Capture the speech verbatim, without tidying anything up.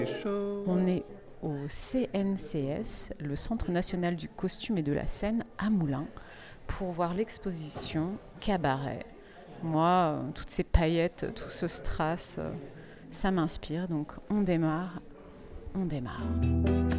On est au C N C S, le Centre national du costume et de la scène à Moulins, pour voir l'exposition Cabaret. Moi, euh, toutes ces paillettes, tout ce strass, euh, ça m'inspire, donc on démarre, on démarre.